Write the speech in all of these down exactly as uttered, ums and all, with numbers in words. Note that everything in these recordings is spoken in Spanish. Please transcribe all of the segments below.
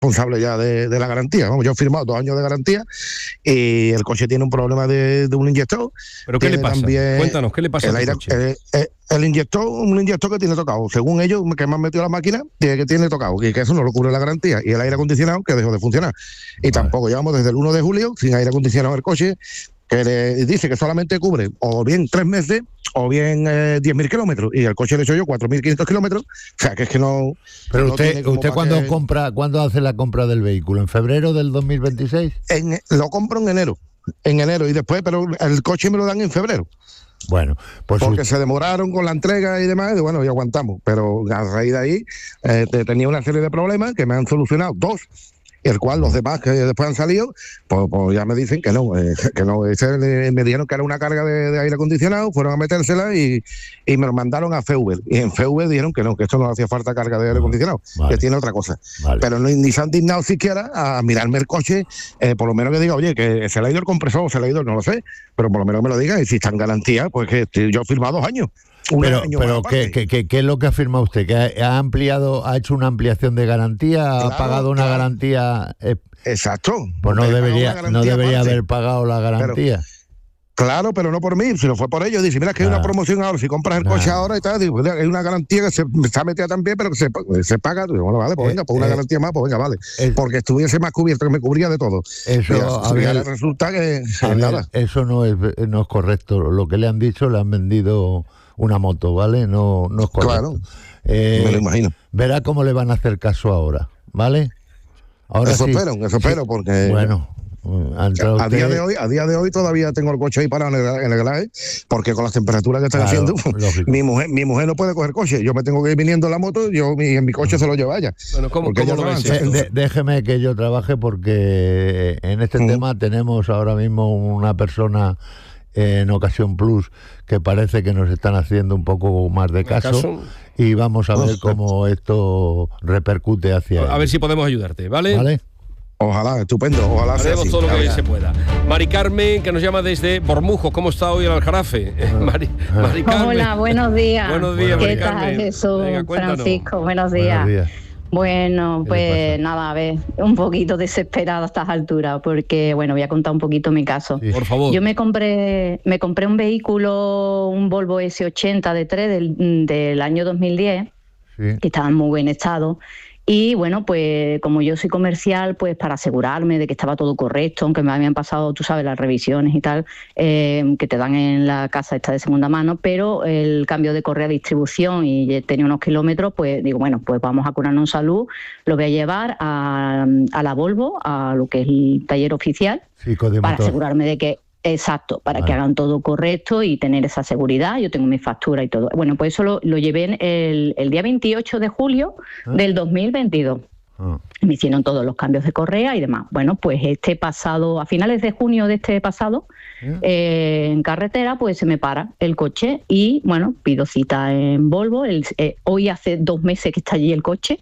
responsable ya de, de la garantía. Vamos, yo he firmado dos años de garantía y el coche tiene un problema de, de un inyector. ¿Pero qué le pasa? También, Cuéntanos, ¿qué le pasa el al aire, coche? El, el, el inyector, un inyector que tiene tocado. Según ellos, que me han metido la máquina, tiene que tiene tocado, y que eso no lo cubre la garantía. Y el aire acondicionado que dejó de funcionar. Y vale. Tampoco llevamos desde el uno de julio sin aire acondicionado el coche, que le dice que solamente cubre o bien tres meses o bien eh, diez mil kilómetros, y el coche le he hecho yo cuatro mil quinientos kilómetros, o sea que es que no... Pero no usted, usted cuando que... compra, ¿cuándo hace la compra del vehículo? ¿En febrero del dos mil veintiséis? En, lo compro en enero, en enero, y después, pero el coche me lo dan en febrero. Bueno, pues porque usted... se demoraron con la entrega y demás, y bueno, y aguantamos, pero a raíz de ahí eh, tenía una serie de problemas que me han solucionado dos, el cual los demás que después han salido, pues, pues ya me dicen que no, eh, que no, ese, me dijeron que era una carga de, de aire acondicionado, fueron a metérsela y, y me lo mandaron a Feuber, y en Feuber dijeron que no, que esto no hacía falta carga de aire acondicionado, vale. Que tiene otra cosa, vale. Pero no, ni se han dignado siquiera a mirarme el coche, eh, por lo menos que diga, oye, que se le ha ido el compresor, se le ha ido, no lo sé, pero por lo menos me lo digan, y si está en garantía, pues que yo he firmado dos años. Pero, pero ¿qué, qué, qué, ¿qué es lo que ha firmado usted? ¿Que ha, ha ampliado, ha hecho una ampliación de garantía? ¿Ha claro, pagado una claro. garantía? Eh, Exacto. Pues no debería, no debería haber pagado la garantía. Pero, claro, pero no por mí, sino fue por ellos. Dice, mira, que nah. hay una promoción ahora, si compras el nah. coche ahora y tal, digo, hay una garantía que se está metida también, pero que se, se paga. Digo, bueno, vale, pues venga, pues una eh, garantía más, pues venga, vale. Eh, porque estuviese más cubierto, que me cubría de todo. Eso, mira, a ver, mira, resulta que a ver, nada. Eso no es, no es correcto. Lo que le han dicho, le han vendido una moto, ¿vale? No, no es correcto. Claro, eh, me lo imagino. Verá cómo le van a hacer caso ahora, ¿vale? Ahora eso sí, espero, eso espero, porque... Bueno... A, usted... día de hoy, a día de hoy todavía tengo el coche ahí parado en el, en el garaje, porque con las temperaturas que están claro, haciendo, mi mujer, mi mujer no puede coger coche. Yo me tengo que ir viniendo en la moto, yo mi, en mi coche se lo lleva ella. Bueno, ¿cómo, ¿cómo lo ves? De, de, déjeme que yo trabaje, porque en este mm. tema tenemos ahora mismo una persona en Ocasión Plus que parece que nos están haciendo un poco más de caso, ¿caso? Y vamos a ver cómo esto repercute hacia... A ver si podemos ayudarte, ¿vale? ¿Vale? Ojalá, estupendo, ojalá sea así. Haremos todo lo que se pueda. Mari Carmen, que nos llama desde Bormujos. ¿Cómo está hoy el Aljarafe? Mari, Mari Carmen. Hola, buenos días. Buenos días, ¿Qué Mari tal, Carmen? Jesús? Venga, Francisco, buenos días. Buenos días. Bueno, pues nada, a ver, un poquito desesperada a estas alturas, porque, bueno, voy a contar un poquito mi caso. Sí. Por favor. Yo me compré me compré un vehículo, un Volvo ese ochenta D tres del, del año dos mil diez, sí. Que estaba en muy buen estado. Y bueno, pues como yo soy comercial, pues para asegurarme de que estaba todo correcto, aunque me habían pasado, tú sabes, las revisiones y tal, eh, que te dan en la casa esta de segunda mano, pero el cambio de correa de distribución y tenía unos kilómetros, pues digo, bueno, pues vamos a curarnos en salud, lo voy a llevar a, a la Volvo, a lo que es el taller oficial, sí, para asegurarme de que... Exacto, para vale. que hagan todo correcto y tener esa seguridad. Yo tengo mi factura y todo. Bueno, pues eso lo, lo llevé en el, el día veintiocho de julio ¿Ah? del dos mil veintidós. Ah. Me hicieron todos los cambios de correa y demás. Bueno, pues este pasado, a finales de junio de este pasado, ¿Eh? eh, en carretera, pues se me para el coche y, bueno, pido cita en Volvo. El, eh, hoy hace dos meses que está allí el coche.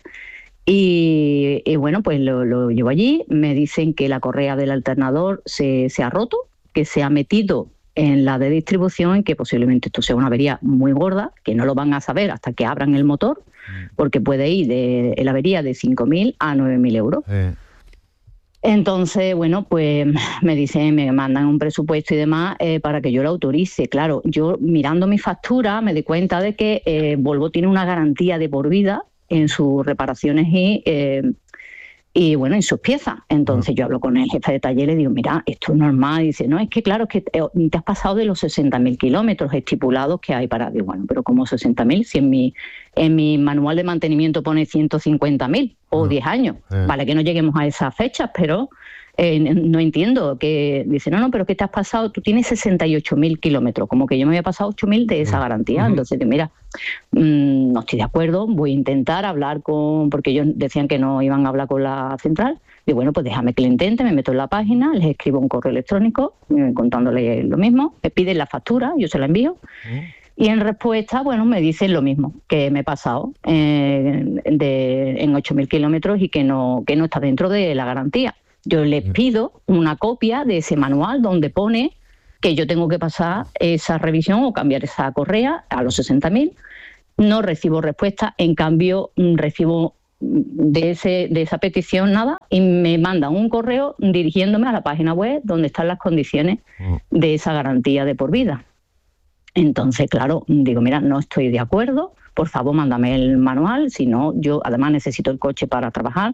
Y, y bueno, pues lo, lo llevo allí. Me dicen que la correa del alternador se, se ha roto, que se ha metido en la de distribución y que posiblemente esto sea una avería muy gorda, que no lo van a saber hasta que abran el motor, porque puede ir de la avería de cinco mil a nueve mil euros. Sí. Entonces, bueno, pues me dicen, me mandan un presupuesto y demás eh, para que yo lo autorice. Claro, yo mirando mi factura me di cuenta de que eh, Volvo tiene una garantía de por vida en sus reparaciones y... Eh, Y bueno, en sus piezas. Entonces yo hablo con el jefe de taller y le digo, mira, esto es normal. Y dice, no, es que claro, es que te has pasado de los sesenta mil kilómetros estipulados que hay para... Digo, bueno, pero ¿cómo sesenta mil? Si en mi, en mi manual de mantenimiento pone ciento cincuenta mil o diez años. Eh. Vale, que no lleguemos a esas fechas, pero eh, no entiendo. Que dice, no, no, pero ¿qué te has pasado? Tú tienes sesenta y ocho mil kilómetros. Como que yo me había pasado ocho mil de esa garantía. Uh-huh. Entonces, mira, mmm, no estoy de acuerdo, voy a intentar hablar con... Porque ellos decían que no iban a hablar con la central. Y bueno, pues déjame que lo intente, me meto en la página, les escribo un correo electrónico eh, contándole lo mismo, me piden la factura, yo se la envío. Uh-huh. Y en respuesta, bueno, me dicen lo mismo, que me he pasado eh, de, en ocho mil kilómetros y que no, que no está dentro de la garantía. Yo les pido una copia de ese manual donde pone que yo tengo que pasar esa revisión o cambiar esa correa a los sesenta mil. No recibo respuesta, en cambio recibo de ese de esa petición nada, y me mandan un correo dirigiéndome a la página web donde están las condiciones de esa garantía de por vida. Entonces, claro, digo, mira, no estoy de acuerdo, por favor, mándame el manual, si no, yo además necesito el coche para trabajar,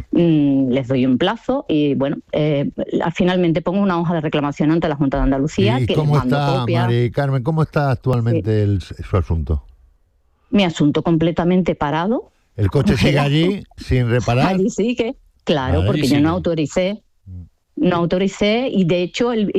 mm, les doy un plazo y, bueno, eh, finalmente pongo una hoja de reclamación ante la Junta de Andalucía. ¿Y que cómo les mando está, copia. Mari Carmen, cómo está actualmente sí. el, su asunto? Mi asunto completamente parado. ¿El coche sigue allí sin reparar? Allí sigue, claro, vale, porque yo no autoricé. No autoricé y de hecho, el,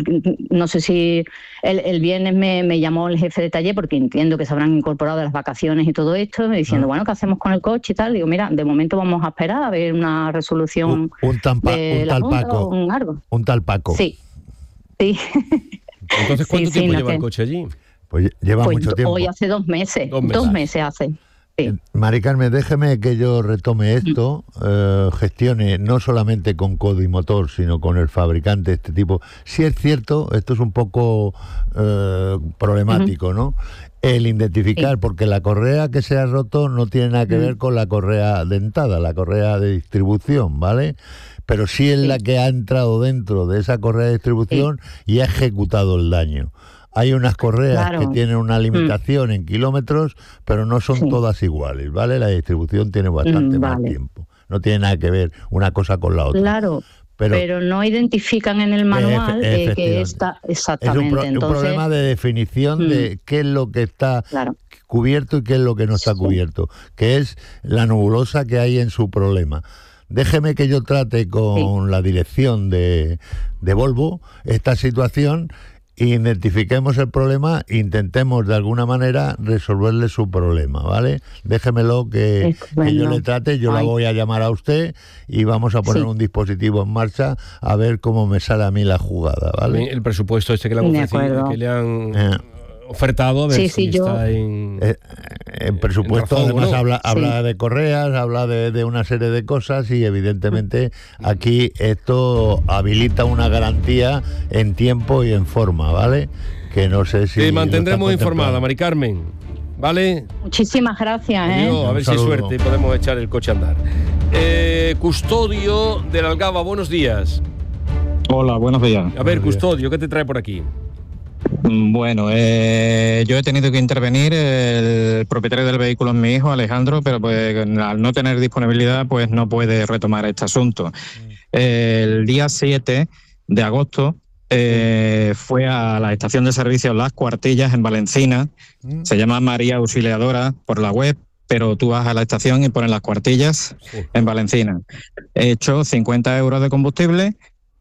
no sé si el, el viernes me, me llamó el jefe de taller porque entiendo que se habrán incorporado de las vacaciones y todo esto, diciendo, ah. bueno, ¿qué hacemos con el coche y tal? Digo, mira, de momento vamos a esperar a ver una resolución un, un, tampa, de un la tal Junta Paco, o un algo. Un tal Paco. Sí, sí. Entonces, ¿cuánto sí, tiempo sí, lleva no el sé. coche allí? Pues lleva pues mucho tiempo. Hoy hace dos meses, dos meses, dos meses hace. Sí. Mari Carmen, déjeme que yo retome esto, eh, gestione no solamente con Codimotor, sino con el fabricante de este tipo. Si es cierto, esto es un poco eh, problemático, uh-huh. ¿no? El identificar, sí. porque la correa que se ha roto no tiene nada que uh-huh. ver con la correa dentada, la correa de distribución, ¿vale? Pero sí es sí. la que ha entrado dentro de esa correa de distribución sí. y ha ejecutado el daño. Hay unas correas claro. que tienen una limitación mm. en kilómetros, pero no son sí. todas iguales, ¿vale? La distribución tiene bastante mm, vale. más tiempo. No tiene nada que ver una cosa con la otra. Claro, pero, pero no identifican en el manual eh, que está exactamente. Es un, pro, Entonces, un problema de definición mm. de qué es lo que está claro. cubierto y qué es lo que no está sí. cubierto, que es la nebulosa que hay en su problema. Déjeme que yo trate con sí. la dirección de, de Volvo esta situación. Identifiquemos el problema, intentemos de alguna manera resolverle su problema, ¿vale? Déjemelo que, que yo le trate, yo Ay. la voy a llamar a usted y vamos a poner sí. un dispositivo en marcha a ver cómo me sale a mí la jugada, ¿vale? El presupuesto este que le han ofrecido, que le han eh. ofertado, a ver sí, si sí, está yo... en... Eh, el presupuesto en además ¿no? habla, sí. habla de correas, habla de, de una serie de cosas y evidentemente aquí esto habilita una garantía en tiempo y en forma, ¿vale? Que no sé si... Te mantendremos informada, Mari Carmen, ¿vale? Muchísimas gracias, ¿eh? Dios, a ver si hay suerte y podemos echar el coche a andar. Eh, Custodio de la Algaba, buenos días. Hola, buenos días. A ver, Custodio, ¿qué te trae por aquí? Bueno, eh, yo he tenido que intervenir, el propietario del vehículo es mi hijo, Alejandro, pero pues al no tener disponibilidad pues no puede retomar este asunto. El día siete de agosto eh, fue a la estación de servicio Las Cuartillas en Valencina, se llama María Auxiliadora por la web, pero tú vas a la estación y pones Las Cuartillas en Valencina. He hecho cincuenta euros de combustible.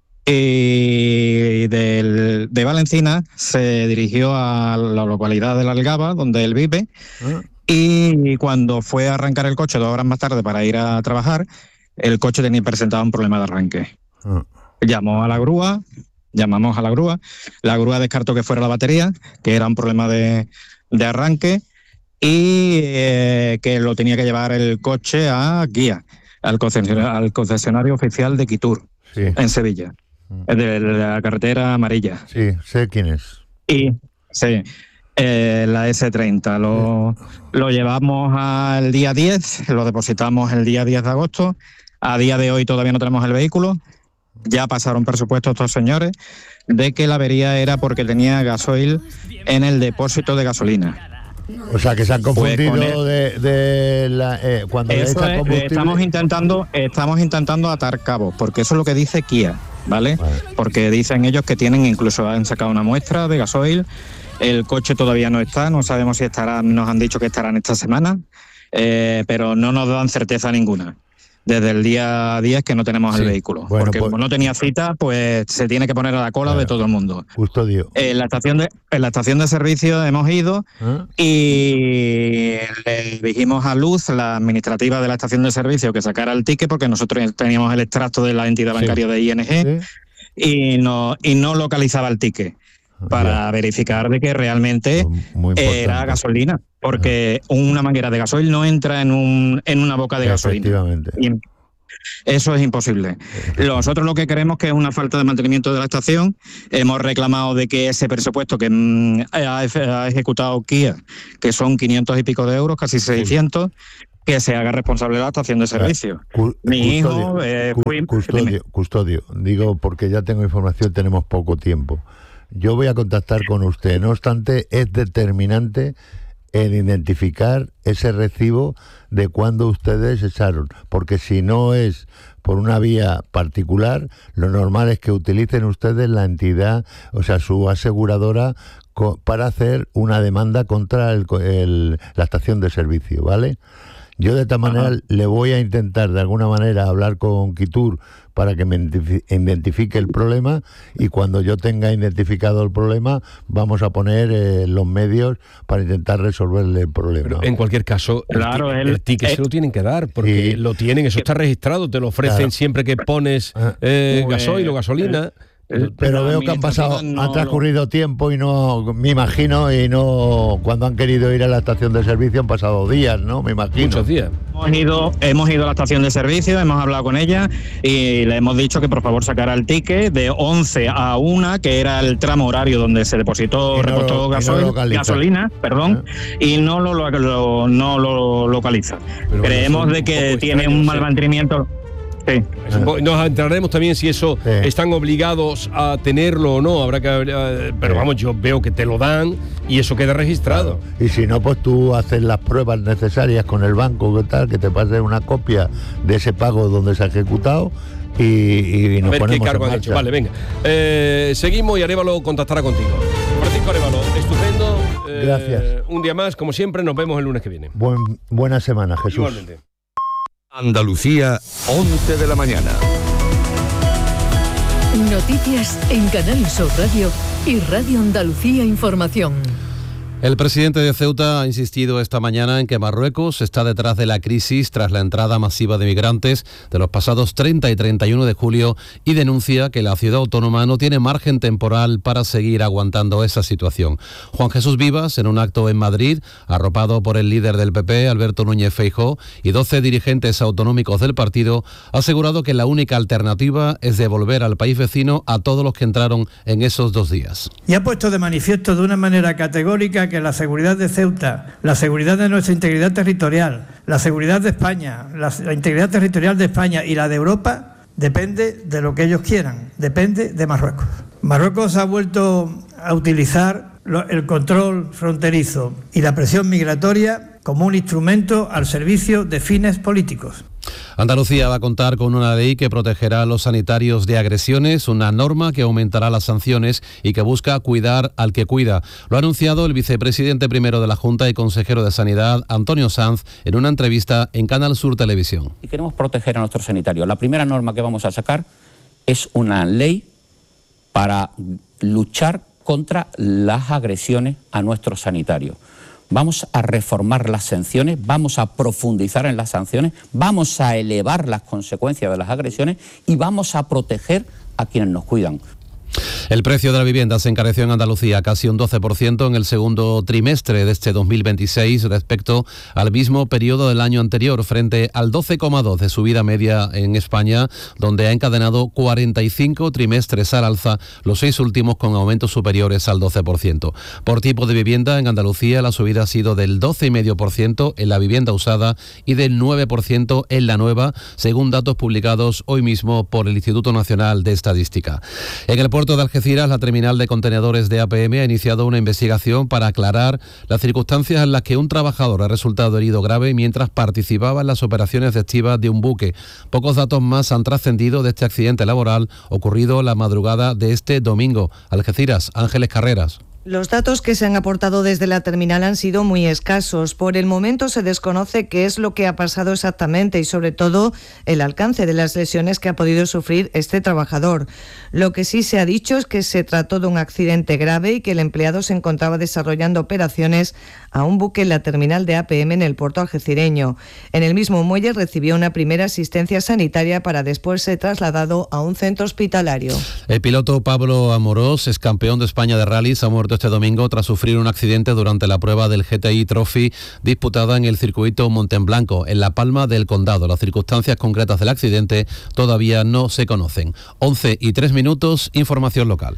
Y del, de Valencina se dirigió a la localidad de La Algaba, donde él vive, uh-huh. y cuando fue a arrancar el coche dos horas más tarde para ir a trabajar, el coche tenía presentado un problema de arranque. Uh-huh. Llamó a la grúa, llamamos a la grúa, la grúa descartó que fuera la batería, que era un problema de, de arranque, y eh, que lo tenía que llevar el coche a Guía, al concesionario, al concesionario oficial de Quitur, sí. en Sevilla. De la carretera amarilla. Sí, sé quién es. Y sí, eh, la ese treinta. Lo, lo llevamos al día diez, lo depositamos el día diez de agosto. A día de hoy todavía no tenemos el vehículo. Ya pasaron presupuestos estos señores de que la avería era porque tenía gasoil en el depósito de gasolina. O sea, que se han confundido de, de la, eh, cuando eso le echa combustible. Es, estamos intentando, estamos intentando atar cabos, porque eso es lo que dice Kia, ¿vale? vale. Porque dicen ellos que tienen, incluso han sacado una muestra de gasoil. El coche todavía no está, no sabemos si estará, nos han dicho que estarán esta semana, eh, pero no nos dan certeza ninguna. Desde el día diez que no tenemos sí. el vehículo. Bueno, porque pues, como no tenía cita, pues se tiene que poner a la cola claro. de todo el mundo. Custodio. En la estación de, en la estación de servicio hemos ido ¿Ah? y le dijimos a Luz, la administrativa de la estación de servicio, que sacara el ticket, porque nosotros teníamos el extracto de la entidad bancaria sí. de I N G ¿Sí? y, no, y no localizaba el ticket para ya. verificar de que realmente era gasolina, porque Ajá. una manguera de gasoil no entra en un en una boca de gasolina. Y eso es imposible. Nosotros lo que creemos que es una falta de mantenimiento de la estación. Hemos reclamado de que ese presupuesto que mm, ha, ha ejecutado Kia, que son quinientos y pico de euros, casi seiscientos, que se haga responsable de la estación de servicio. Cu- Mi custodio, hijo eh, fue... Custodio, custodio, digo porque ya tengo información, tenemos poco tiempo. Yo voy a contactar con usted, no obstante, es determinante el identificar ese recibo de cuando ustedes echaron, porque si no es por una vía particular, lo normal es que utilicen ustedes la entidad, o sea, su aseguradora, co- para hacer una demanda contra el, el, la estación de servicio, ¿vale? Yo de esta manera Ajá. le voy a intentar de alguna manera hablar con Quitur para que me identifique el problema, y cuando yo tenga identificado el problema vamos a poner eh, los medios para intentar resolverle el problema. Pero en cualquier caso, claro, el, el, el ticket el, se lo tienen que dar, porque y, lo tienen, eso está registrado, te lo ofrecen claro. siempre que pones eh, pues, gasoil o gasolina. El, pero veo que han pasado, no ha transcurrido lo... tiempo y no, me imagino, y no, cuando han querido ir a la estación de servicio han pasado días, ¿no? Me imagino. Muchos días. Hemos ido, hemos ido a la estación de servicio, hemos hablado con ella y le hemos dicho que por favor sacara el ticket de once a una, que era el tramo horario donde se depositó, no repostó lo, gasoil, no gasolina, perdón, ¿Eh? y no lo, lo, lo, no lo localiza. Pero Creemos de que tiene un mal mantenimiento. Sí. Nos entraremos también si eso sí. están obligados a tenerlo o no, habrá que, pero sí. vamos, yo veo que te lo dan y eso queda registrado. Claro. Y si no, pues tú haces las pruebas necesarias con el banco, que tal, que te pase una copia de ese pago donde se ha ejecutado y, y nos a ver ponemos qué cargo en han hecho. Vale, venga. Eh, seguimos y Arévalo contactará contigo. Francisco Arévalo, estupendo. Eh, Gracias. Un día más, como siempre, nos vemos el lunes que viene. Buen, buena semana, Jesús. Igualmente. Andalucía, once de la mañana. Noticias en Canal Sur Radio y Radio Andalucía Información. El presidente de Ceuta ha insistido esta mañana en que Marruecos está detrás de la crisis tras la entrada masiva de migrantes de los pasados treinta y treinta y uno de julio y denuncia que la ciudad autónoma no tiene margen temporal para seguir aguantando esa situación. Juan Jesús Vivas, en un acto en Madrid, arropado por el líder del P P, Alberto Núñez Feijóo, y doce dirigentes autonómicos del partido, ha asegurado que la única alternativa es devolver al país vecino a todos los que entraron en esos dos días. Y ha puesto de manifiesto de una manera categórica que la seguridad de Ceuta, la seguridad de nuestra integridad territorial, la seguridad de España, la, la integridad territorial de España y la de Europa depende de lo que ellos quieran, depende de Marruecos. Marruecos ha vuelto a utilizar lo, el control fronterizo y la presión migratoria como un instrumento al servicio de fines políticos. Andalucía va a contar con una ley que protegerá a los sanitarios de agresiones, una norma que aumentará las sanciones y que busca cuidar al que cuida. Lo ha anunciado el vicepresidente primero de la Junta y consejero de Sanidad, Antonio Sanz, en una entrevista en Canal Sur Televisión. Y queremos proteger a nuestros sanitarios. La primera norma que vamos a sacar es una ley para luchar contra las agresiones a nuestros sanitarios. Vamos a reformar las sanciones, vamos a profundizar en las sanciones, vamos a elevar las consecuencias de las agresiones y vamos a proteger a quienes nos cuidan. El precio de la vivienda se encareció en Andalucía casi un doce por ciento en el segundo trimestre de este dos mil veintiséis respecto al mismo periodo del año anterior, frente al doce coma dos por ciento de subida media en España, donde ha encadenado cuarenta y cinco trimestres al alza, los seis últimos con aumentos superiores al doce por ciento. Por tipo de vivienda, en Andalucía la subida ha sido del doce coma cinco por ciento en la vivienda usada y del nueve por ciento en la nueva, según datos publicados hoy mismo por el Instituto Nacional de Estadística. En el puerto de Algeciras, la terminal de contenedores de A P M ha iniciado una investigación para aclarar las circunstancias en las que un trabajador ha resultado herido grave mientras participaba en las operaciones de estiva de un buque. Pocos datos más han trascendido de este accidente laboral ocurrido la madrugada de este domingo. Algeciras, Ángeles Carreras. Los datos que se han aportado desde la terminal han sido muy escasos. Por el momento se desconoce qué es lo que ha pasado exactamente y sobre todo el alcance de las lesiones que ha podido sufrir este trabajador. Lo que sí se ha dicho es que se trató de un accidente grave y que el empleado se encontraba desarrollando operaciones a un buque en la terminal de A P M en el puerto algecireño. En el mismo muelle recibió una primera asistencia sanitaria para después ser trasladado a un centro hospitalario. El piloto Pablo Amorós, ex campeón de España de rallies, ha muerto este domingo tras sufrir un accidente durante la prueba del G T I Trophy disputada en el circuito Montenblanco, en La Palma del Condado. Las circunstancias concretas del accidente todavía no se conocen. once y tres minutos, información local.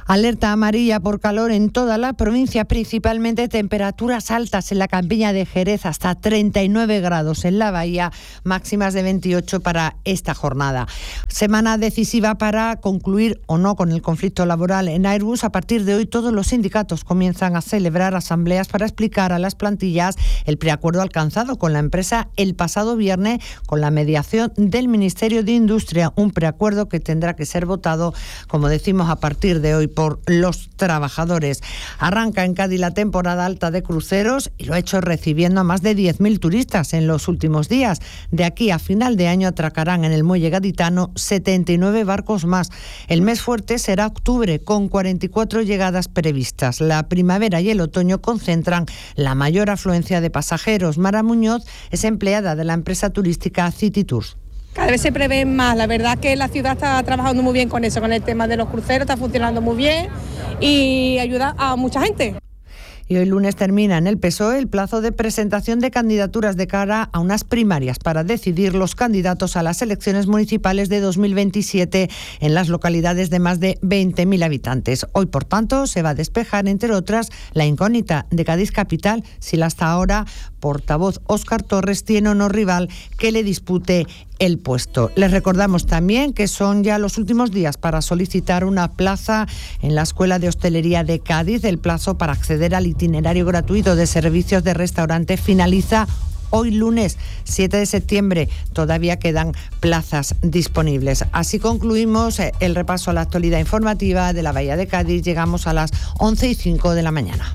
Alerta amarilla por calor en toda la provincia, principalmente temperaturas altas en la campiña de Jerez, hasta treinta y nueve grados en la bahía, máximas de veintiocho para esta jornada. Semana decisiva para concluir o no con el conflicto laboral en Airbus. A partir de hoy todos los sindicatos comienzan a celebrar asambleas para explicar a las plantillas el preacuerdo alcanzado con la empresa el pasado viernes con la mediación del Ministerio de Industria, un preacuerdo que tendrá que ser votado, como decimos, a partir de hoy por los trabajadores. Arranca en Cádiz la temporada alta de cruceros y lo ha hecho recibiendo a más de diez mil turistas en los últimos días. De aquí a final de año atracarán en el muelle gaditano setenta y nueve barcos más. El mes fuerte será octubre, con cuarenta y cuatro llegadas previstas. La primavera y el otoño concentran la mayor afluencia de pasajeros. Mara Muñoz es empleada de la empresa turística City Tours. Cada vez se prevén más, la verdad que la ciudad está trabajando muy bien con eso, con el tema de los cruceros, está funcionando muy bien y ayuda a mucha gente. Y hoy lunes termina en el P S O E el plazo de presentación de candidaturas de cara a unas primarias para decidir los candidatos a las elecciones municipales de dos mil veintisiete en las localidades de más de veinte mil habitantes. Hoy, por tanto, se va a despejar, entre otras, la incógnita de Cádiz Capital, si la hasta ahora portavoz Óscar Torres tiene o no rival que le dispute el puesto. Les recordamos también que son ya los últimos días para solicitar una plaza en la Escuela de Hostelería de Cádiz. El plazo para acceder al itinerario gratuito de servicios de restaurante finaliza hoy lunes siete de septiembre. Todavía quedan plazas disponibles. Así concluimos el repaso a la actualidad informativa de la Bahía de Cádiz. Llegamos a las once y cinco de la mañana.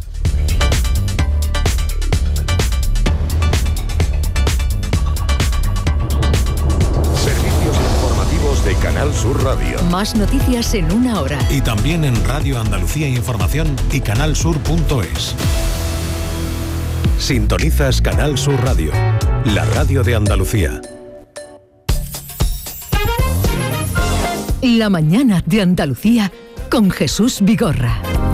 De Canal Sur Radio. Más noticias en una hora. Y también en Radio Andalucía Información y canal sur punto es. Sintonizas Canal Sur Radio, la radio de Andalucía. La mañana de Andalucía con Jesús Vigorra.